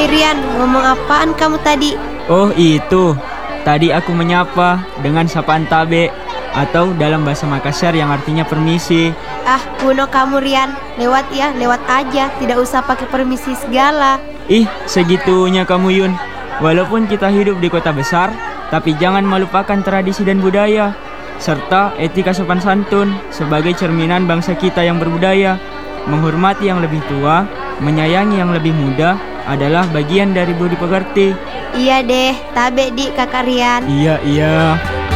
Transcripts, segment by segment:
Hei Rian, ngomong apaan kamu tadi? Oh itu, tadi aku menyapa dengan sapaan tabe, atau dalam bahasa Makassar yang artinya permisi. Ah, kuno kamu Rian. Lewat ya, lewat aja. Tidak usah pakai permisi segala. Ih, segitunya kamu Yun. Walaupun kita hidup di kota besar, tapi jangan melupakan tradisi dan budaya, serta etika sopan santun sebagai cerminan bangsa kita yang berbudaya. Menghormati yang lebih tua, menyayangi yang lebih muda adalah bagian dari budi pekerti. Iya deh, tabe di kakak Rian. Iya.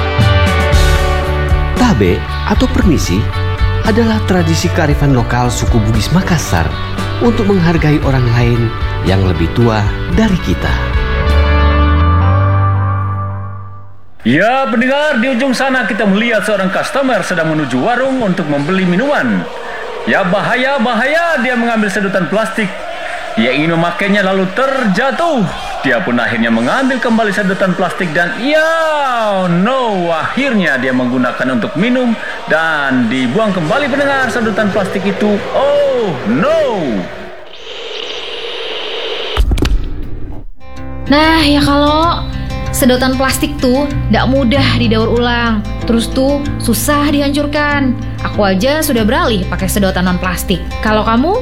Tabe atau permisi adalah tradisi kearifan lokal suku Bugis Makassar untuk menghargai orang lain yang lebih tua dari kita. Ya pendengar, di ujung sana kita melihat seorang customer sedang menuju warung untuk membeli minuman. Ya bahaya dia mengambil sedotan plastik. Ia ingin memakainya lalu terjatuh. Dia pun akhirnya mengambil kembali sedotan plastik dan akhirnya dia menggunakan untuk minum dan dibuang kembali pendengar sedotan plastik itu. Oh no. Nah ya kalau sedotan plastik tuh gak mudah didaur ulang, terus tuh susah dihancurkan. Aku aja sudah beralih pakai sedotan non plastik. Kalau kamu?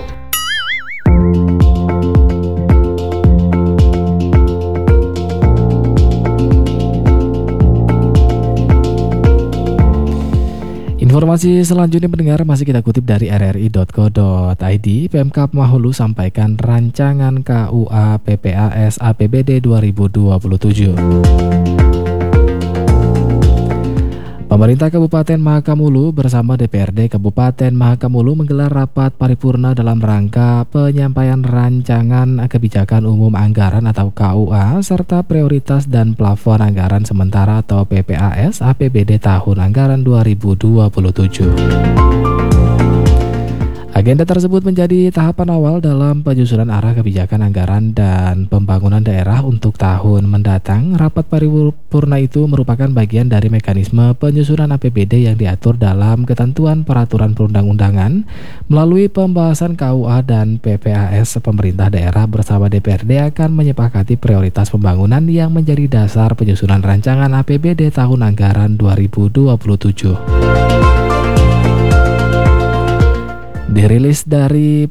Informasi selanjutnya pendengar masih kita kutip dari rri.co.id. Pemkab Mahulu sampaikan rancangan KUA PPAS APBD 2027. Pemerintah Kabupaten Mahakamulu bersama DPRD Kabupaten Mahakamulu menggelar rapat paripurna dalam rangka penyampaian rancangan kebijakan umum anggaran atau KUA serta prioritas dan plafon anggaran sementara atau PPAS APBD tahun anggaran 2027. Agenda tersebut menjadi tahapan awal dalam penyusunan arah kebijakan anggaran dan pembangunan daerah untuk tahun mendatang. Rapat paripurna itu merupakan bagian dari mekanisme penyusunan APBD yang diatur dalam ketentuan peraturan perundang-undangan. Melalui pembahasan KUA dan PPAS, pemerintah daerah bersama DPRD akan menyepakati prioritas pembangunan yang menjadi dasar penyusunan rancangan APBD tahun anggaran 2027. Dirilis dari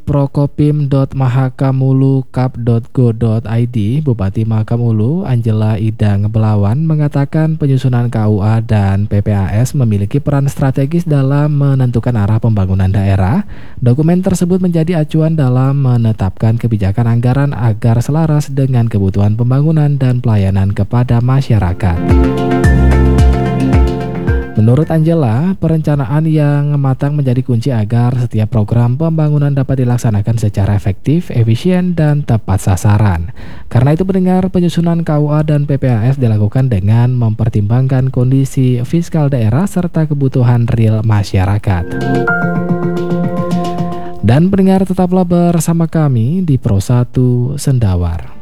prokopim.mahakamulu.kap.go.id, Bupati Mahakamulu Angela Idang Belawan mengatakan penyusunan KUA dan PPAS memiliki peran strategis dalam menentukan arah pembangunan daerah. Dokumen tersebut menjadi acuan dalam menetapkan kebijakan anggaran agar selaras dengan kebutuhan pembangunan dan pelayanan kepada masyarakat. Menurut Angela, perencanaan yang matang menjadi kunci agar setiap program pembangunan dapat dilaksanakan secara efektif, efisien, dan tepat sasaran. Karena itu pendengar, penyusunan KUA dan PPAS dilakukan dengan mempertimbangkan kondisi fiskal daerah serta kebutuhan real masyarakat. Dan pendengar, tetaplah bersama kami di Pro 1 Sendawar.